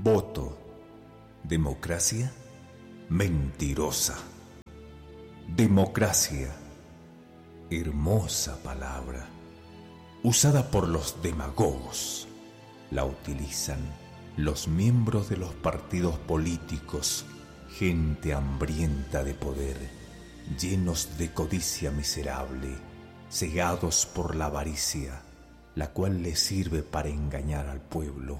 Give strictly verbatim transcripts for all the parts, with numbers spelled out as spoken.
Voto. Democracia mentirosa. Democracia, hermosa palabra, usada por los demagogos. La utilizan los miembros de los partidos políticos, gente hambrienta de poder, llenos de codicia miserable, cegados por la avaricia, la cual les sirve para engañar al pueblo.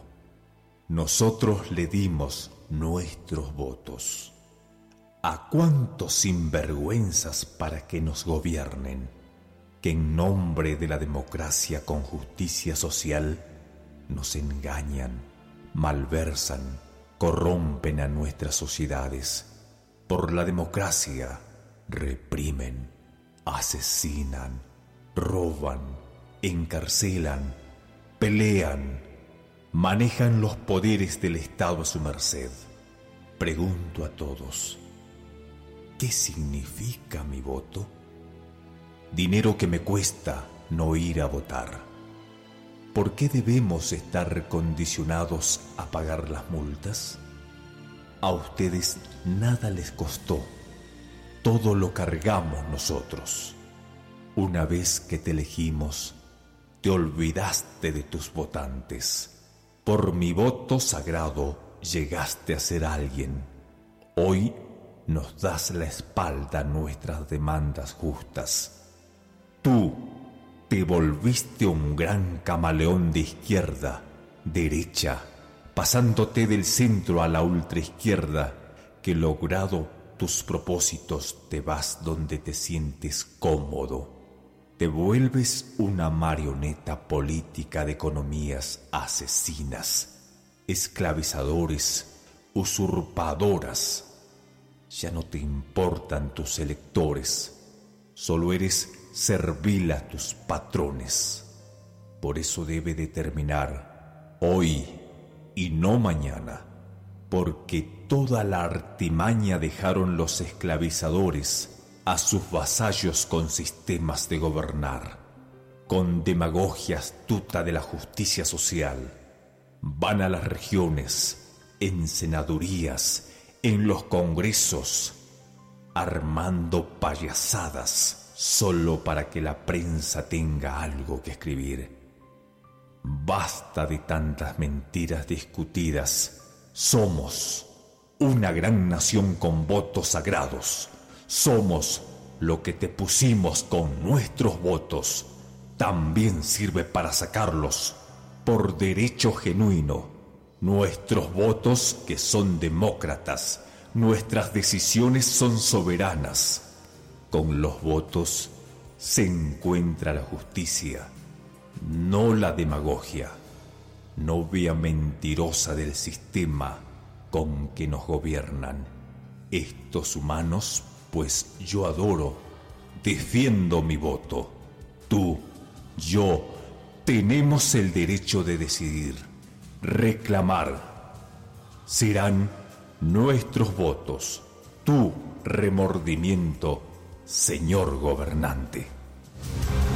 Nosotros le dimos nuestros votos. ¿A cuántos sinvergüenzas para que nos gobiernen, que en nombre de la democracia con justicia social nos engañan, malversan, corrompen a nuestras sociedades? Por la democracia reprimen, asesinan, roban, encarcelan, pelean, manejan los poderes del Estado a su merced. Pregunto a todos, ¿qué significa mi voto? Dinero que me cuesta no ir a votar. ¿Por qué debemos estar condicionados a pagar las multas? A ustedes nada les costó, todo lo cargamos nosotros. Una vez que te elegimos, te olvidaste de tus votantes. Por mi voto sagrado llegaste a ser alguien. Hoy nos das la espalda a nuestras demandas justas. Tú te volviste un gran camaleón de izquierda, derecha, pasándote del centro a la ultraizquierda, que logrado tus propósitos te vas donde te sientes cómodo. Te vuelves una marioneta política de economías asesinas, esclavizadores, usurpadoras. Ya no te importan tus electores, solo eres servil a tus patrones. Por eso debe de terminar hoy y no mañana, porque toda la artimaña dejaron los esclavizadores a sus vasallos con sistemas de gobernar, con demagogia astuta de la justicia social. Van a las regiones, en senadurías, en los congresos, armando payasadas solo para que la prensa tenga algo que escribir. Basta de tantas mentiras discutidas. Somos una gran nación con votos sagrados. Somos lo que te pusimos con nuestros votos. También sirve para sacarlos por derecho genuino. Nuestros votos que son demócratas, nuestras decisiones son soberanas. Con los votos se encuentra la justicia, no la demagogia, novia mentirosa del sistema con que nos gobiernan. Estos humanos, pues yo adoro, defiendo mi voto. Tú, yo, tenemos el derecho de decidir, reclamar. Serán nuestros votos, tu remordimiento, señor gobernante.